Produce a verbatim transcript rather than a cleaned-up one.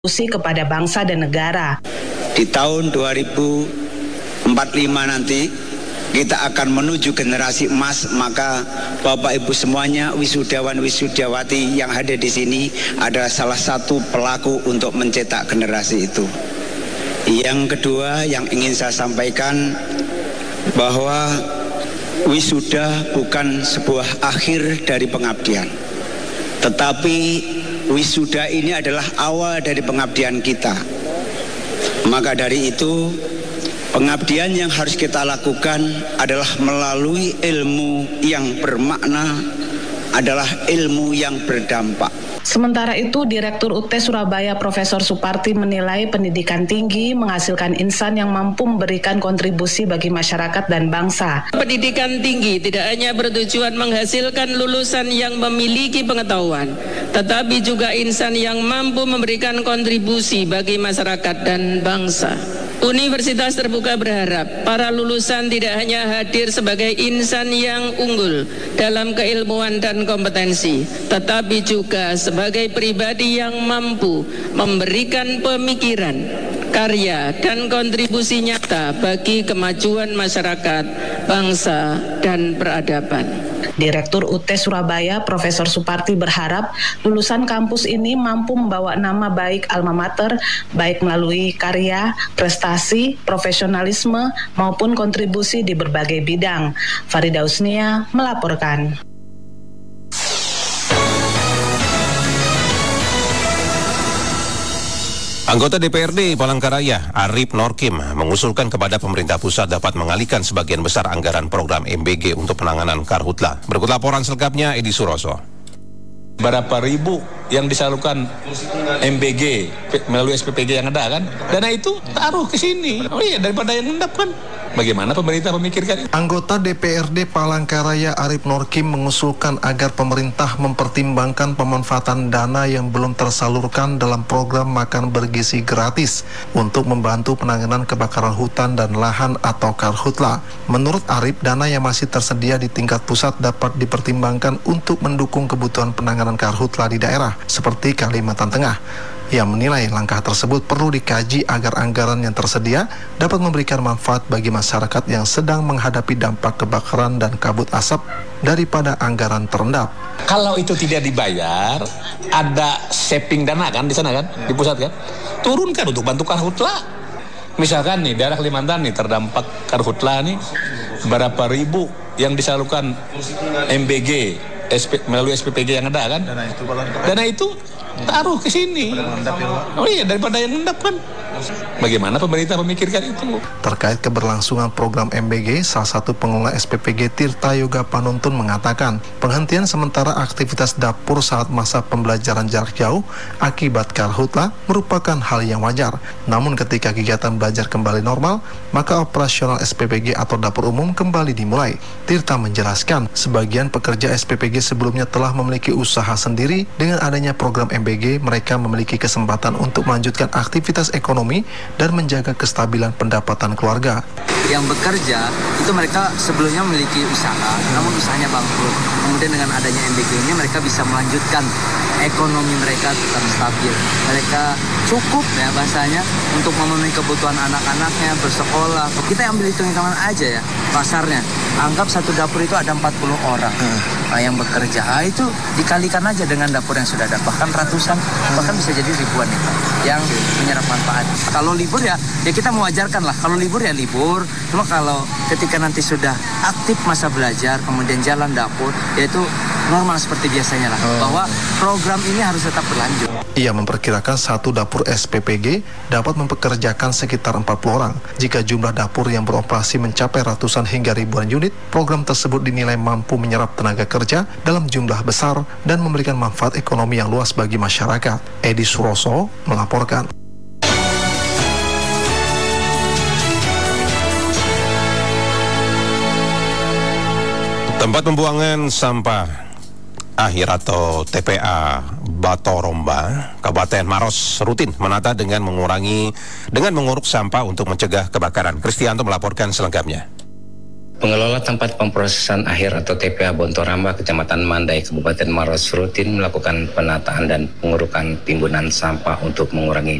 kepada bangsa dan negara. Di tahun dua ribu empat puluh lima nanti kita akan menuju generasi emas, maka Bapak Ibu semuanya, wisudawan wisudawati yang hadir di sini adalah salah satu pelaku untuk mencetak generasi itu. Yang kedua yang ingin saya sampaikan bahwa wisuda bukan sebuah akhir dari pengabdian, tetapi wisuda ini adalah awal dari pengabdian kita. Maka dari itu, pengabdian yang harus kita lakukan adalah melalui ilmu yang bermakna, adalah ilmu yang berdampak. Sementara itu, Direktur U T Surabaya Profesor Suparti menilai pendidikan tinggi menghasilkan insan yang mampu memberikan kontribusi bagi masyarakat dan bangsa. Pendidikan tinggi tidak hanya bertujuan menghasilkan lulusan yang memiliki pengetahuan, tetapi juga insan yang mampu memberikan kontribusi bagi masyarakat dan bangsa. Universitas Terbuka berharap para lulusan tidak hanya hadir sebagai insan yang unggul dalam keilmuan dan kompetensi, tetapi juga sebagai pribadi yang mampu memberikan pemikiran, karya, dan kontribusi nyata bagi kemajuan masyarakat, bangsa, dan peradaban. Direktur U T Surabaya Profesor Suparti berharap lulusan kampus ini mampu membawa nama baik alma mater, baik melalui karya, prestasi, profesionalisme, maupun kontribusi di berbagai bidang. Farida Usnia melaporkan. Anggota D P R D Palangkaraya, Arif Norkim, mengusulkan kepada pemerintah pusat dapat mengalihkan sebagian besar anggaran program M B G untuk penanganan karhutla. Berikut laporan selengkapnya, Edi Suroso. Berapa ribu yang disalurkan M B G melalui S P P G yang ada kan? Dana itu taruh ke sini. Oh iya, daripada yang endap kan? Bagaimana pemerintah memikirkan? Anggota D P R D Palangkaraya Arif Norkim mengusulkan agar pemerintah mempertimbangkan pemanfaatan dana yang belum tersalurkan dalam program makan bergizi gratis untuk membantu penanganan kebakaran hutan dan lahan atau karhutla. Menurut Arif, dana yang masih tersedia di tingkat pusat dapat dipertimbangkan untuk mendukung kebutuhan penanganan karhutla di daerah seperti Kalimantan Tengah. Ia menilai langkah tersebut perlu dikaji agar anggaran yang tersedia dapat memberikan manfaat bagi masyarakat yang sedang menghadapi dampak kebakaran dan kabut asap daripada anggaran terendap. Kalau itu tidak dibayar, ada saving dana kan di sana kan, di pusat kan, turunkan untuk bantu karhutla. Misalkan nih daerah Kalimantan nih terdampak karhutla nih, berapa ribu yang disalurkan M B G S P, melalui S P P G yang ada kan, dana itu, dana itu taruh ke sini. Oh iya, daripada yang endap kan. Bagaimana pemerintah memikirkan itu? Terkait keberlangsungan program M B G, salah satu pengelola S P P G Tirta Yoga Panuntun mengatakan penghentian sementara aktivitas dapur saat masa pembelajaran jarak jauh akibat karhutla merupakan hal yang wajar. Namun ketika kegiatan belajar kembali normal, maka operasional S P P G atau dapur umum kembali dimulai. Tirta menjelaskan sebagian pekerja S P P G sebelumnya telah memiliki usaha sendiri. Dengan adanya program M B G, mereka memiliki kesempatan untuk melanjutkan aktivitas ekonomi dan menjaga kestabilan pendapatan keluarga. Yang bekerja itu mereka sebelumnya memiliki usaha, namun usahanya bangkrut. Kemudian dengan adanya M B G ini mereka bisa melanjutkan ekonomi mereka tetap stabil. Mereka cukup ya bahasanya untuk memenuhi kebutuhan anak-anaknya bersekolah. Kita ambil hitung-hitungan aja ya pasarnya. Anggap satu dapur itu ada empat puluh orang hmm. nah, yang bekerja. Nah, itu dikalikan aja dengan dapur yang sudah ada, bahkan ratusan, hmm. bahkan bisa jadi ribuan itu yang menyerap manfaat. Kalau libur ya, ya kita mewajarkan lah. Kalau libur ya libur. Cuma kalau ketika nanti sudah aktif masa belajar, kemudian jalan dapur, yaitu normal seperti biasanya lah. Oh. Bahwa program ini harus tetap berlanjut. Ia memperkirakan satu dapur S P P G dapat mempekerjakan sekitar empat puluh orang. Jika jumlah dapur yang beroperasi mencapai ratusan hingga ribuan unit, program tersebut dinilai mampu menyerap tenaga kerja dalam jumlah besar dan memberikan manfaat ekonomi yang luas bagi masyarakat. Edi Suroso melaporkan. Tempat pembuangan sampah akhir atau T P A Batoromba, Kabupaten Maros rutin menata dengan mengurangi dengan menguruk sampah untuk mencegah kebakaran. Kristianto melaporkan selengkapnya. Pengelola tempat pemprosesan akhir atau T P A Bontoramba, Kecamatan Mandai, Kabupaten Maros rutin melakukan penataan dan pengurukan timbunan sampah untuk mengurangi